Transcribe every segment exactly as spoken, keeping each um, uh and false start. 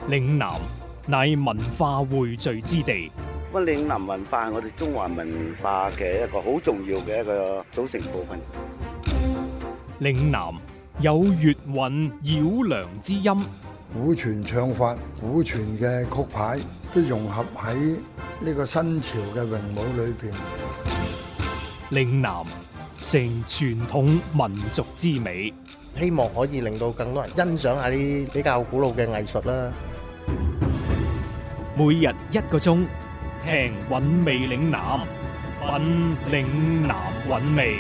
嶺南乃文化匯聚之地。 咁嶺南文化係我哋中華文化嘅一個好重要嘅一個組成部分。 嶺南有粵韻繞梁之音， 古傳唱法、古傳嘅曲牌都融合喺呢個新潮嘅詠舞裏邊。 嶺南成傳統民族之美， 希望可以令到更多人欣賞下啲比較古老嘅藝術啦。 每日一個鐘，聽韻味嶺南，品嶺南韻味。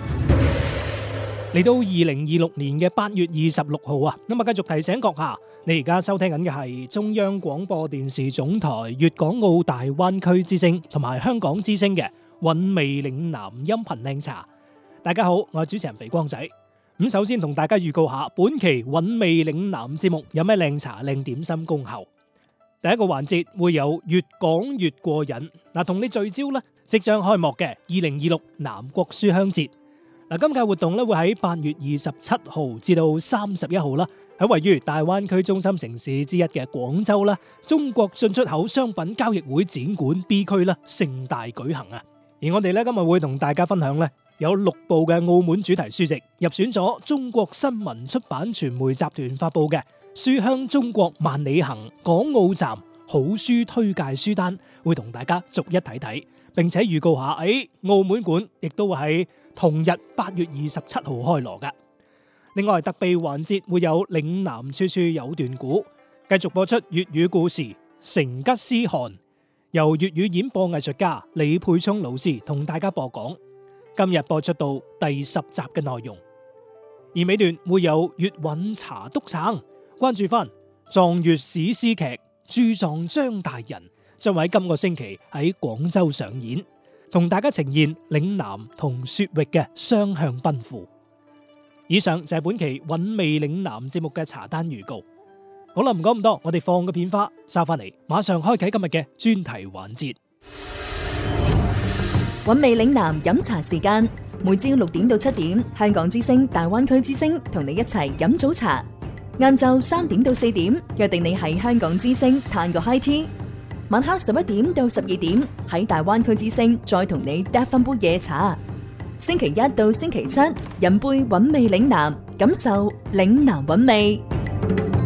嚟到二零二六年嘅八月二十六號啊，咁啊繼續提醒閣下，你而家收聽緊嘅係中央廣播電視總台粵港澳大灣區之聲同埋香港之聲嘅韻味嶺南音頻靚茶。大家好，我係主持人肥光仔。咁首先同大家預告下，本期韻味嶺南節目有咩靚茶靚點心恭候。第一個環節會有越講越過癮，嗱，同你聚焦咧即將開幕嘅二零二六南國書香節。嗱，今屆活動咧會喺八月二十七號至到三十一號啦，喺位於大灣區中心城市之一嘅廣州啦，中國進出口商品交易會展館 B 區啦盛大舉行啊！而我哋咧今日會同大家分享咧有六部嘅澳門主題書籍入選咗中國新聞出版傳媒集團發佈嘅書香中國萬里行港澳站好書推介書單，會同大家逐一睇睇，並且預告下，誒，澳門館亦都會喺同日八月二十七號開鑼㗎。另外特備環節會有嶺南處處有段古，繼續播出粵語故事成吉思汗，由粵語演播藝術家李沛聰老師同大家播講。今日播出到第十集嘅內容，而尾段會有粵韻茶督撐，關注翻藏粵史詩劇駐藏張大人將喺今個星期喺廣州上演，同大家呈現嶺南同雪域嘅雙向奔赴。以上就係本期韻味嶺南節目嘅茶單預告。好啦，唔講咁多，我哋放個片花，收翻嚟，馬上開啟今日嘅專題環節。 韻味嶺南飲茶時間，每朝六點到七點，香港之聲、大灣區之聲同你一齊飲早茶。晏晝三點到四點，約定你喺香港之聲嘆個 high tea。晚黑十一點到十二點，喺大灣區之聲再同你嗒翻杯夜茶。星期一到星期七，飲杯韻味嶺南，感受嶺南韻味。